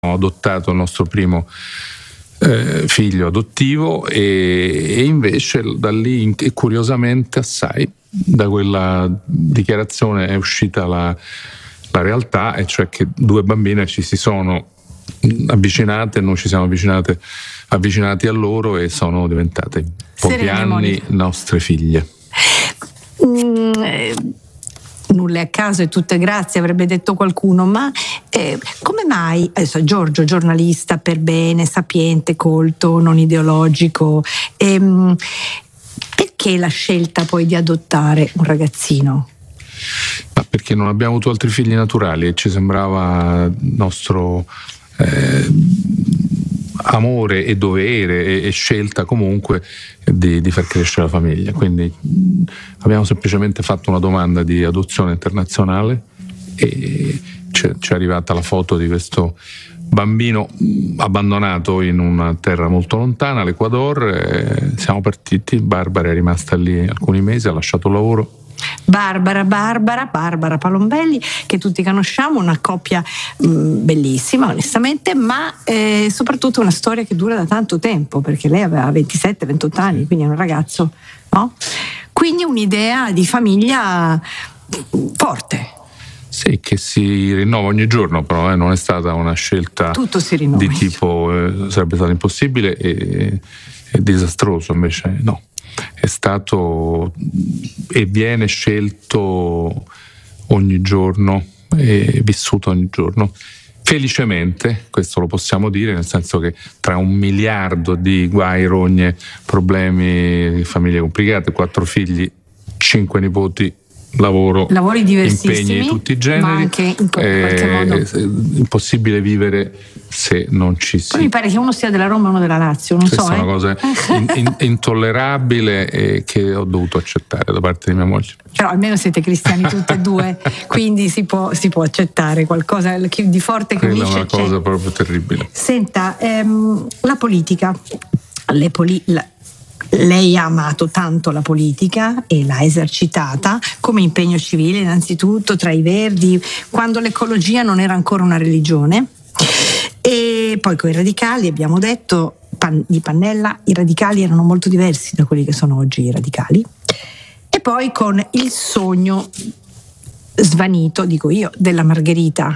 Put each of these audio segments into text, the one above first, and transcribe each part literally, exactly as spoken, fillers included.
adottato il nostro primo eh, figlio adottivo e, e invece da lì, e curiosamente assai, da quella dichiarazione è uscita la, la realtà, e cioè che due bambine ci si sono avvicinate, noi ci siamo avvicinate, avvicinati a loro e sono diventate in pochi Serene, anni Monica. nostre figlie. Mm, eh, nulla è a caso e tutto è grazie, avrebbe detto qualcuno, ma eh, come mai, adesso Giorgio, giornalista per bene, sapiente, colto, non ideologico, ehm, perché la scelta poi di adottare un ragazzino? Ma perché non abbiamo avuto altri figli naturali e ci sembrava nostro eh, amore e dovere e, e scelta comunque di, di far crescere la famiglia. Quindi mh, abbiamo semplicemente fatto una domanda di adozione internazionale e ci è arrivata la foto di questo bambino abbandonato in una terra molto lontana, l'Ecuador. E siamo partiti, Barbara è rimasta lì alcuni mesi, ha lasciato il lavoro. Barbara, Barbara, Barbara Palombelli, che tutti conosciamo, una coppia mh, bellissima onestamente, ma eh, soprattutto una storia che dura da tanto tempo, perché lei aveva ventisette ventotto anni, quindi è un ragazzo, no? Quindi un'idea di famiglia forte. Sì, che si rinnova ogni giorno, però eh, non è stata una scelta Tutto si rinnova di tipo eh, sarebbe stato impossibile e, e disastroso, invece no. È stato e viene scelto ogni giorno e vissuto ogni giorno. Felicemente, questo lo possiamo dire, nel senso che tra un miliardo di guai, rogne, problemi, famiglie complicate, quattro figli, cinque nipoti, lavoro, lavori diversissimi, impegni di tutti i generi, ma anche in qualche eh, modo è impossibile vivere se non ci si. Poi mi pare che uno sia della Roma e uno della Lazio, non Questa so. è una eh. cosa in, in, intollerabile e che ho dovuto accettare da parte di mia moglie. Però almeno siete cristiani tutti e due, quindi si può, si può accettare qualcosa di forte che Quella unisce. è una cosa c'è. Proprio terribile. Senta, ehm, la politica, le poli- la, lei ha amato tanto la politica e l'ha esercitata come impegno civile innanzitutto tra i Verdi, quando l'ecologia non era ancora una religione, e poi con i radicali abbiamo detto pan, di Pannella, i radicali erano molto diversi da quelli che sono oggi i radicali, e poi con il sogno svanito, dico io, della Margherita,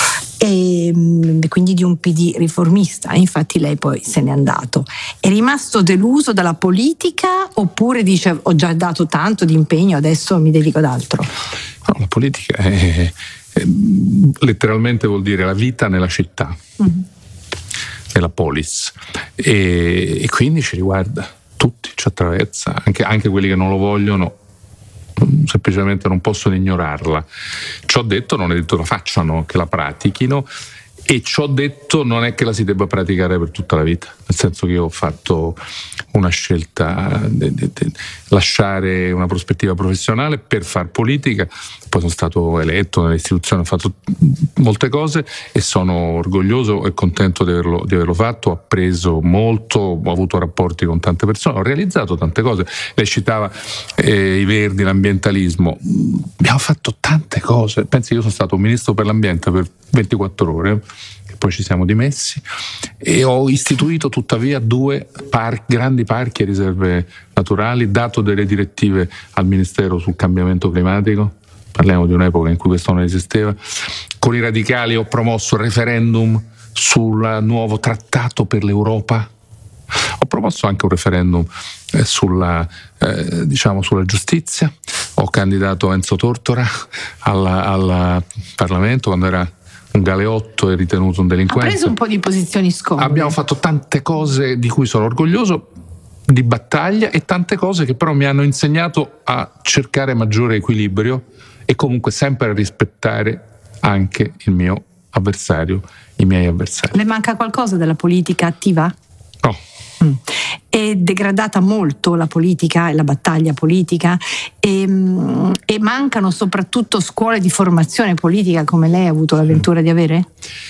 e quindi di un P D riformista. Infatti lei poi se n'è andato. È rimasto deluso dalla politica oppure dice ho già dato tanto di impegno, adesso mi dedico ad altro? No, la politica è, è, letteralmente vuol dire la vita nella città, mm-hmm. nella polis, e, e quindi ci riguarda tutti, ci attraversa, anche, anche quelli che non lo vogliono semplicemente non possono ignorarla. Ciò detto, non è detto la facciano, che la pratichino, e ciò detto non è che la si debba praticare per tutta la vita, nel senso che io ho fatto una scelta di, di, di lasciare una prospettiva professionale per far politica, poi sono stato eletto nelle istituzioni, ho fatto molte cose e sono orgoglioso e contento di averlo, di averlo fatto. Ho appreso molto, ho avuto rapporti con tante persone, ho realizzato tante cose. Lei citava eh, i Verdi, l'ambientalismo, abbiamo fatto tante cose. Pensi, io sono stato ministro per l'ambiente per ventiquattro ore, poi ci siamo dimessi, e ho istituito tuttavia due par- grandi parchi e riserve naturali, dato delle direttive al Ministero sul cambiamento climatico. Parliamo di un'epoca in cui questo non esisteva. Con i radicali ho promosso il referendum sul nuovo trattato per l'Europa. Ho promosso anche un referendum eh, sulla, eh, diciamo sulla giustizia. Ho candidato Enzo Tortora alla, al Parlamento quando era un galeotto e ritenuto un delinquente. Ha preso un po' di posizioni scomode. Abbiamo fatto tante cose di cui sono orgoglioso, di battaglia, e tante cose che però mi hanno insegnato a cercare maggiore equilibrio e comunque sempre a rispettare anche il mio avversario, i miei avversari. Le manca qualcosa della politica attiva? No. Mm. È degradata molto la politica e la battaglia politica e, e mancano soprattutto scuole di formazione politica come lei ha avuto l'avventura di avere?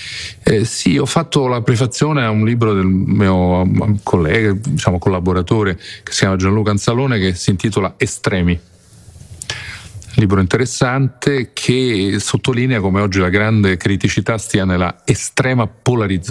Eh, sì, ho fatto la prefazione a un libro del mio collega, diciamo collaboratore, che si chiama Gianluca Anzalone, che si intitola Estremi. libro interessante che sottolinea come oggi la grande criticità stia nella estrema polarizzazione